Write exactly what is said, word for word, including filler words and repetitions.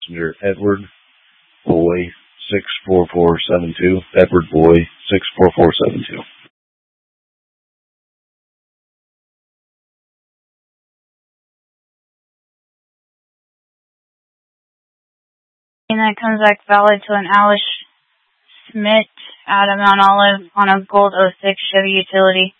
passenger Edward Boy six four four seven two. Edward Boy six four four seven two. And that comes back valid to an Alice Schmidt out of Mount Olive on a gold oh six Chevy Utility.